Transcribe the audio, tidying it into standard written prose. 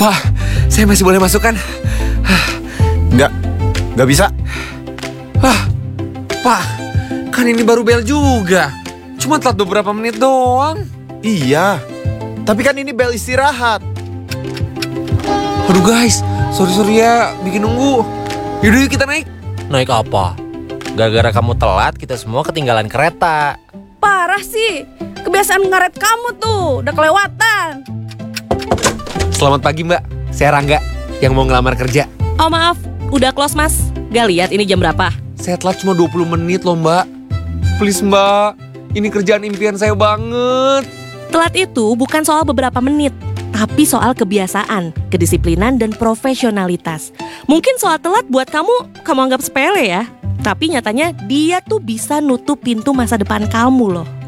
Pak, saya masih boleh masuk kan? Nggak bisa. Pak, kan ini baru bel juga. Cuma telat beberapa menit doang. Iya, tapi kan ini bel istirahat. Aduh guys, sorry ya bikin nunggu. Yaudah yuk kita naik. Naik apa? Gara-gara kamu telat, kita semua ketinggalan kereta. Parah sih, kebiasaan ngaret kamu tuh, udah kelewatan. Selamat pagi mbak, saya Rangga yang mau ngelamar kerja. Oh maaf, udah close mas. Gak lihat ini jam berapa? Saya telat cuma 20 menit loh mbak. Please mbak, ini kerjaan impian saya banget. Telat itu bukan soal beberapa menit, tapi soal kebiasaan, kedisiplinan, dan profesionalitas. Mungkin soal telat buat kamu anggap sepele ya. Tapi nyatanya dia tuh bisa nutup pintu masa depan kamu loh.